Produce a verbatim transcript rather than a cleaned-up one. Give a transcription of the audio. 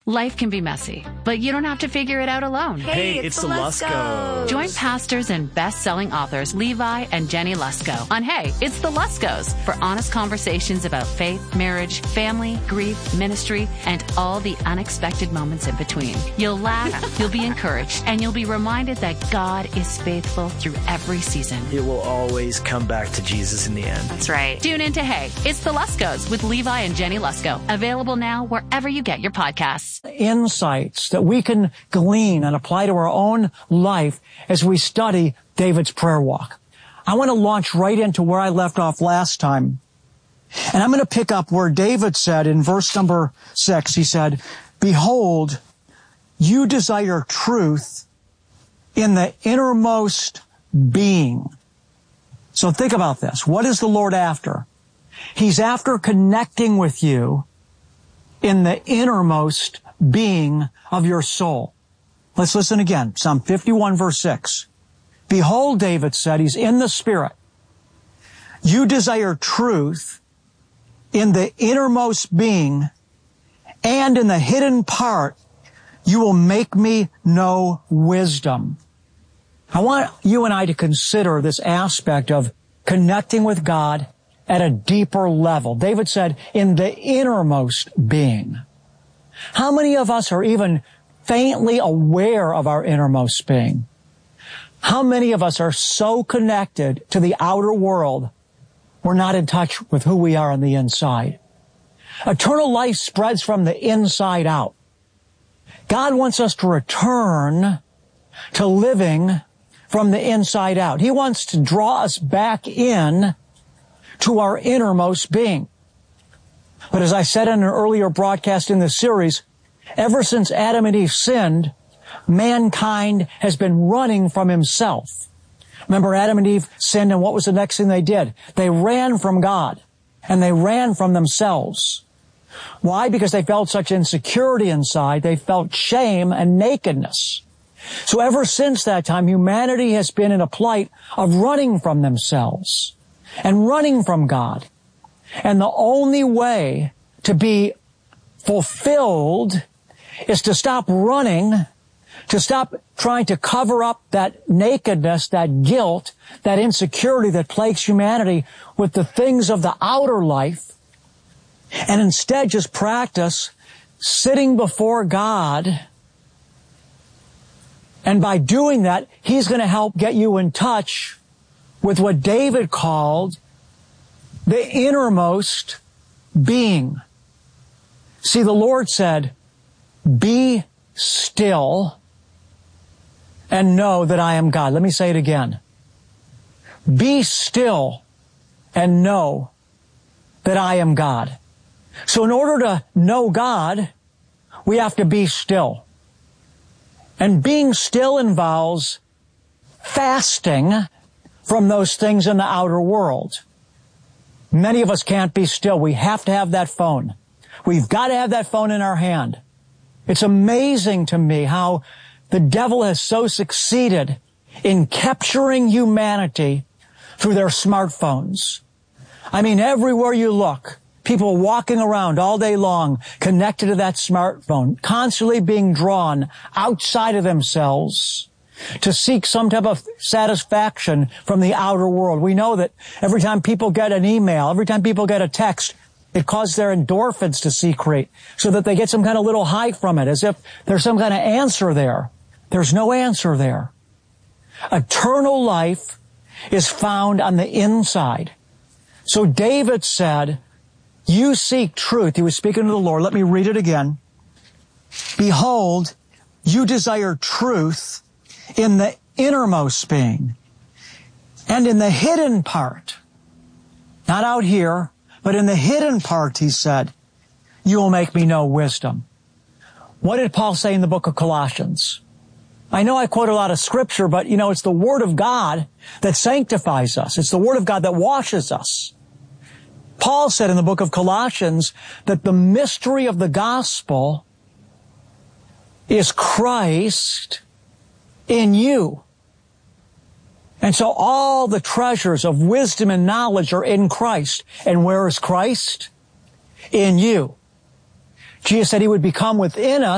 Life can be messy, but you don't have to figure it out alone. Hey, hey it's, it's the Luskos. Join pastors and best-selling authors Levi and Jenny Lusko on Hey, It's the Luskos for honest conversations about faith, marriage, family, grief, ministry, and all the unexpected moments in between. You'll laugh, you'll be encouraged, and you'll be reminded that God is faithful through every season. It will always come back to Jesus in the end. That's right. Tune in to Hey, It's the Luskos with Levi and Jenny Lusko. Available now wherever you get your podcasts. Insights that we can glean and apply to our own life as we study David's prayer walk. I want to launch right into where I left off last time. And I'm going to pick up where David said in verse number six, he said, "Behold, you desire truth in the innermost being." So think about this. What is the Lord after? He's after connecting with you in the innermost being of your soul. Let's listen again. Psalm fifty-one, verse six. "Behold," David said, he's in the Spirit. "You desire truth in the innermost being, and in the hidden part you will make me know wisdom." I want you and I to consider this aspect of connecting with God at a deeper level. David said, in the innermost being. How many of us are even faintly aware of our innermost being? How many of us are so connected to the outer world, we're not in touch with who we are on the inside? Eternal life spreads from the inside out. God wants us to return to living from the inside out. He wants to draw us back in to our innermost being. But as I said in an earlier broadcast in this series, ever since Adam and Eve sinned, mankind has been running from himself. Remember, Adam and Eve sinned, and what was the next thing they did? They ran from God, and they ran from themselves. Why? Because they felt such insecurity inside. They felt shame and nakedness. So ever since that time, humanity has been in a plight of running from themselves and running from God. And the only way to be fulfilled is to stop running, to stop trying to cover up that nakedness, that guilt, that insecurity that plagues humanity with the things of the outer life, and instead just practice sitting before God. And by doing that, He's going to help get you in touch with what David called the innermost being. See, the Lord said, "Be still and know that I am God." Let me say it again. Be still and know that I am God. So in order to know God, we have to be still. And being still involves fasting from those things in the outer world. Many of us can't be still. We have to have that phone. We've got to have that phone in our hand. It's amazing to me how the devil has so succeeded in capturing humanity through their smartphones. I mean, everywhere you look, people walking around all day long connected to that smartphone, constantly being drawn outside of themselves to seek some type of satisfaction from the outer world. We know that every time people get an email, every time people get a text, it causes their endorphins to secrete so that they get some kind of little high from it, as if there's some kind of answer there. There's no answer there. Eternal life is found on the inside. So David said, "You seek truth." He was speaking to the Lord. Let me read it again. "Behold, you desire truth in the innermost being, and in the hidden part," not out here, but in the hidden part, he said, "you will make me know wisdom." What did Paul say in the book of Colossians? I know I quote a lot of scripture, but you know, it's the Word of God that sanctifies us. It's the Word of God that washes us. Paul said in the book of Colossians that the mystery of the gospel is Christ in you. And so all the treasures of wisdom and knowledge are in Christ. And where is Christ? In you. Jesus said He would become within us